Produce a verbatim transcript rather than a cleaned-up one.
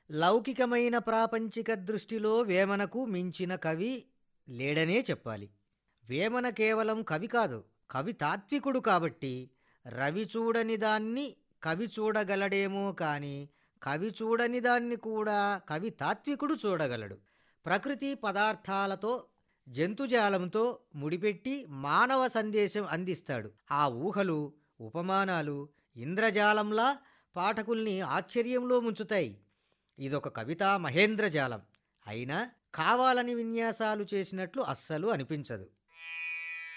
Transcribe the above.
లౌకికమైన ప్రాపంచిక దృష్టిలో వేమనకు మించిన కవి లేడనే చెప్పాలి. వేమన కేవలం కవి కాదు, కవి తాత్వికుడు కాబట్టి రవి చూడని దాన్ని కవి చూడగలడేమో కాని కవి చూడని దాన్ని కూడా కవి తాత్వికుడు చూడగలడు. ప్రకృతి పదార్థాలతో జంతుజాలంతో ముడిపెట్టి మానవ సందేశం అందిస్తాడు. ఆ ఊహలు ఉపమానాలు ఇంద్రజాలంలా పాఠకుల్ని ఆశ్చర్యంలో ముంచుతాయి. ఇదొక కవితా మహేంద్రజాలం అయినా కావాలని విన్యాసాలు చేసినట్లు అస్సలు అనిపించదు.